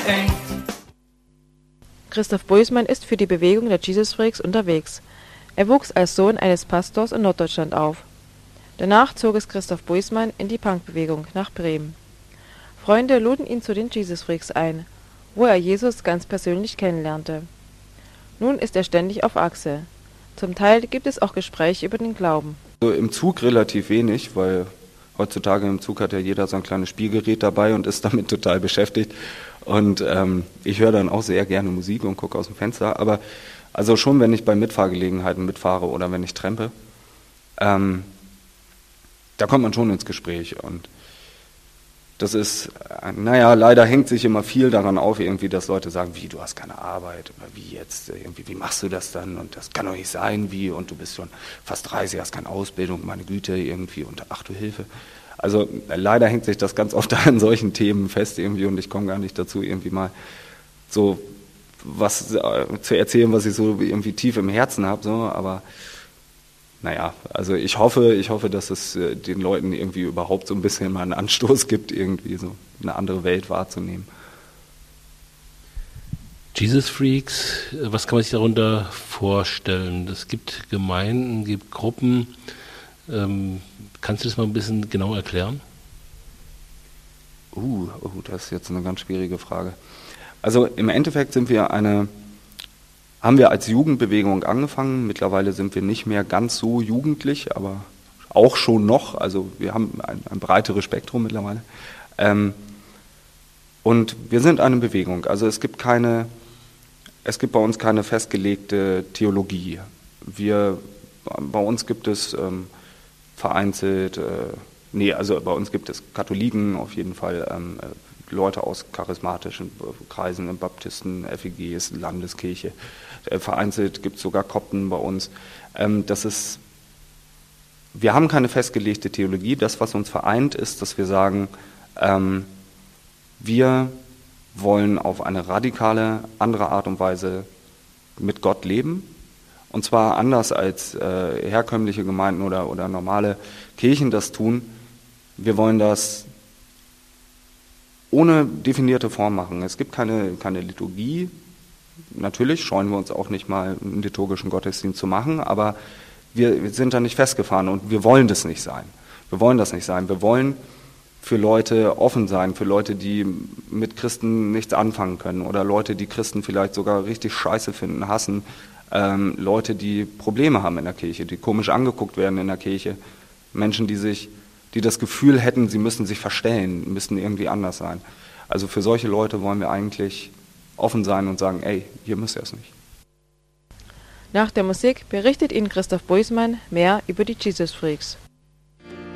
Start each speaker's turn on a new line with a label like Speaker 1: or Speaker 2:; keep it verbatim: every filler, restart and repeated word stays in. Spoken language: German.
Speaker 1: denkt.
Speaker 2: Christoph Buismann ist für die Bewegung der Jesus Freaks unterwegs. Er wuchs als Sohn eines Pastors in Norddeutschland auf. Danach zog es Christoph Buismann in die Punkbewegung nach Bremen. Freunde luden ihn zu den Jesus Freaks ein, wo er Jesus ganz persönlich kennenlernte. Nun ist er ständig auf Achse. Zum Teil gibt es auch Gespräche über den Glauben.
Speaker 3: Also im Zug relativ wenig, weil heutzutage im Zug hat ja jeder so ein kleines Spielgerät dabei und ist damit total beschäftigt. Und ähm, ich höre dann auch sehr gerne Musik und gucke aus dem Fenster. Aber also schon, wenn ich bei Mitfahrgelegenheiten mitfahre oder wenn ich trampe, ähm, da kommt man schon ins Gespräch. Und das ist, naja, leider hängt sich immer viel daran auf, irgendwie, dass Leute sagen, wie, du hast keine Arbeit, oder wie jetzt, irgendwie, wie machst du das dann? Und das kann doch nicht sein, wie, und du bist schon fast dreißig, hast keine Ausbildung, meine Güte, irgendwie, und ach du Hilfe. Also leider hängt sich das ganz oft an solchen Themen fest, irgendwie, und ich komme gar nicht dazu, irgendwie mal so was zu erzählen, was ich so irgendwie tief im Herzen habe, so, aber naja, also ich hoffe, ich hoffe, dass es äh, den Leuten irgendwie überhaupt so ein bisschen mal einen Anstoß gibt, irgendwie so eine andere Welt wahrzunehmen.
Speaker 4: Jesus Freaks, was kann man sich darunter vorstellen? Es gibt Gemeinden, es gibt Gruppen. Ähm, kannst du das mal ein bisschen genau erklären?
Speaker 3: Uh, oh, das ist jetzt eine ganz schwierige Frage. Also im Endeffekt sind wir eine haben wir als Jugendbewegung angefangen. Mittlerweile sind wir nicht mehr ganz so jugendlich, aber auch schon noch. Also wir haben ein, ein breiteres Spektrum mittlerweile. Ähm, und wir sind eine Bewegung. Also es gibt keine, es gibt bei uns keine festgelegte Theologie. Wir, bei uns gibt es ähm, vereinzelt, äh, nee, also bei uns gibt es Katholiken auf jeden Fall, ähm, Leute aus charismatischen Kreisen, Baptisten, F E Gs, Landeskirche. Vereinzelt gibt es sogar Kopten bei uns. Das ist, wir haben keine festgelegte Theologie. Das, was uns vereint, ist, dass wir sagen, wir wollen auf eine radikale, andere Art und Weise mit Gott leben. Und zwar anders als herkömmliche Gemeinden oder, oder normale Kirchen das tun. Wir wollen das ohne definierte Form machen. Es gibt keine, keine Liturgie. Natürlich scheuen wir uns auch nicht mal, einen liturgischen Gottesdienst zu machen, aber wir, wir sind da nicht festgefahren und wir wollen das nicht sein. Wir wollen das nicht sein. Wir wollen für Leute offen sein, für Leute, die mit Christen nichts anfangen können oder Leute, die Christen vielleicht sogar richtig scheiße finden, hassen, ähm, Leute, die Probleme haben in der Kirche, die komisch angeguckt werden in der Kirche, Menschen, die sich die das Gefühl hätten, sie müssen sich verstellen, müssen irgendwie anders sein. Also für solche Leute wollen wir eigentlich offen sein und sagen, ey, hier müsst ihr es nicht.
Speaker 2: Nach der Musik berichtet Ihnen Christoph Buismann mehr über die Jesus Freaks.